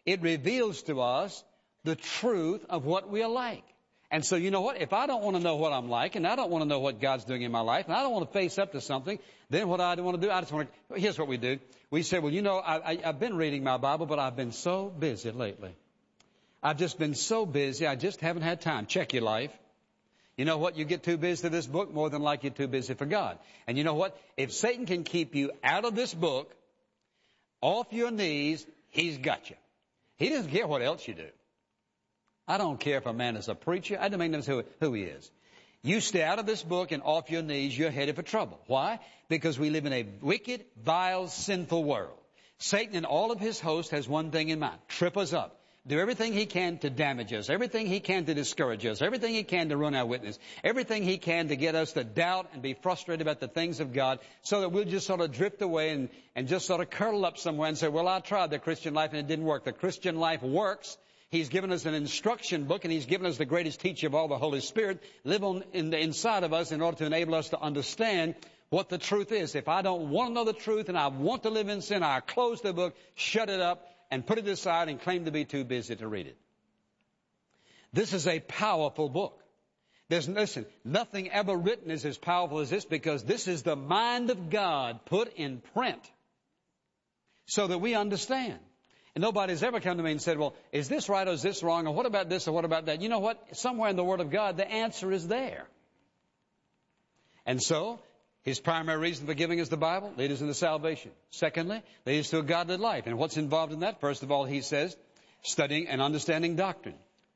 It reveals to us the truth of what we are like. And so you know what? If I don't want to know what I'm like, and I don't want to know what God's doing in my life, and I don't want to face up to something, then what I want to do, I just want to, here's what we do. We say, well, you know, I've been reading my Bible, but I've been so busy lately. I've just been so busy, I just haven't had time. Check your life. You know what? You get too busy for this book, more than like you're too busy for God. And you know what? If Satan can keep you out of this book, off your knees, he's got you. He doesn't care what else you do. I don't care if a man is a preacher. I don't mean who he is. You stay out of this book and off your knees, you're headed for trouble. Why? Because we live in a wicked, vile, sinful world. Satan and all of his hosts has one thing in mind. Trip us up. Do everything he can to damage us. Everything he can to discourage us. Everything he can to ruin our witness. Everything he can to get us to doubt and be frustrated about the things of God, so that we'll just sort of drift away and just sort of curl up somewhere and say, well, I tried the Christian life and it didn't work. The Christian life works. He's given us an instruction book, and He's given us the greatest teacher of all, the Holy Spirit, live on in the inside of us in order to enable us to understand what the truth is. If I don't want to know the truth and I want to live in sin, I close the book, shut it up, and put it aside and claim to be too busy to read it. This is a powerful book. Listen, nothing ever written is as powerful as this, because this is the mind of God put in print so that we understand. And nobody's ever come to me and said, well, is this right or is this wrong, or what about this or what about that? You know what? Somewhere in the Word of God, the answer is there. And so, His primary reason for giving us the Bible, lead us into salvation. Secondly, lead us to a godly life. And what's involved in that? First of all, He says, studying and understanding doctrine.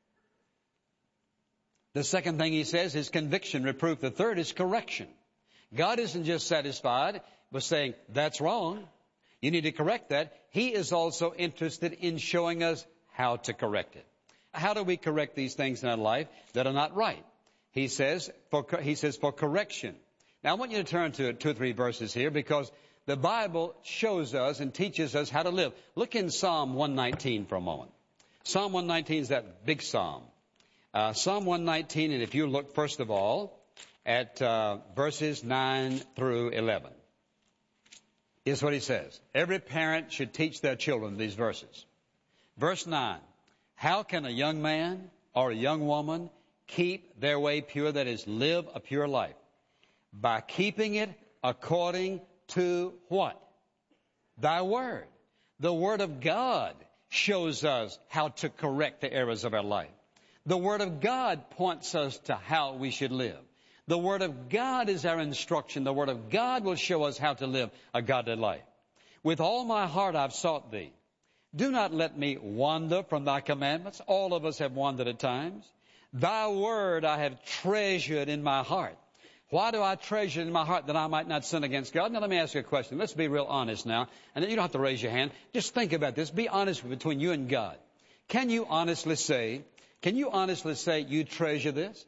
The second thing He says is conviction, reproof. The third is correction. God isn't just satisfied with saying, that's wrong, you need to correct that. He is also interested in showing us how to correct it. How do we correct these things in our life that are not right? He says for correction. Now I want you to turn to 2 or 3 verses here, because the Bible shows us and teaches us how to live. Look in Psalm 119 for a moment. Psalm 119 is that big psalm. Psalm 119, and if you look first of all at verses 9 through 11. Here's what he says. Every parent should teach their children these verses. Verse 9. How can a young man or a young woman keep their way pure, that is, live a pure life? By keeping it according to what? Thy word. The Word of God shows us how to correct the errors of our life. The Word of God points us to how we should live. The Word of God is our instruction. The Word of God will show us how to live a godly life. With all my heart I've sought Thee. Do not let me wander from Thy commandments. All of us have wandered at times. Thy Word I have treasured in my heart. Why do I treasure it in my heart? That I might not sin against God. Now let me ask you a question. Let's be real honest now. And you don't have to raise your hand. Just think about this. Be honest between you and God. Can you honestly say you treasure this?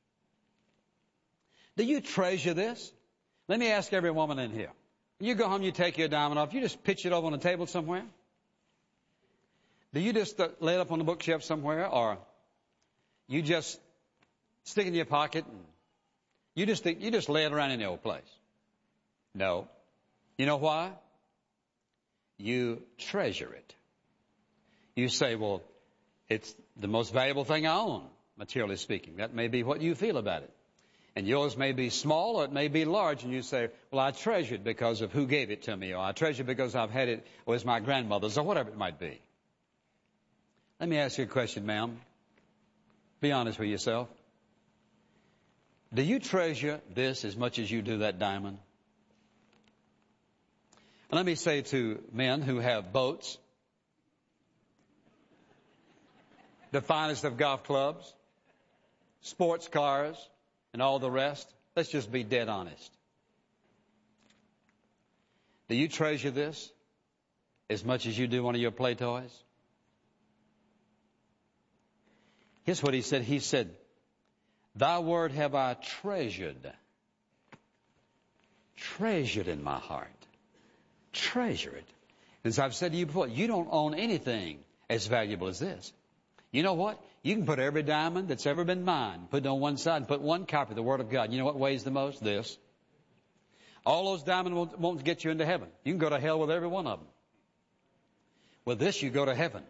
Do you treasure this? Let me ask every woman in here. When you go home, you take your diamond off, you just pitch it over on the table somewhere? Do you just lay it up on the bookshelf somewhere, or you just stick it in your pocket and you just lay it around in the old place? No. You know why? You treasure it. You say, well, it's the most valuable thing I own, materially speaking. That may be what you feel about it. And yours may be small or it may be large, and you say, well, I treasure it because of who gave it to me, or I treasure it because I've had it with my grandmother's, or whatever it might be. Let me ask you a question, ma'am. Be honest with yourself. Do you treasure this as much as you do that diamond? And let me say to men who have boats, the finest of golf clubs, sports cars, and all the rest, let's just be dead honest. Do you treasure this as much as you do one of your play toys? Here's what he said. He said, Thy word have I treasured in my heart. Treasure it. As I've said to you before, you don't own anything as valuable as this. You know what? You can put every diamond that's ever been mined, put it on one side and put one copy of the Word of God. You know what weighs the most? This. All those diamonds won't get you into heaven. You can go to hell with every one of them. With this, you go to heaven.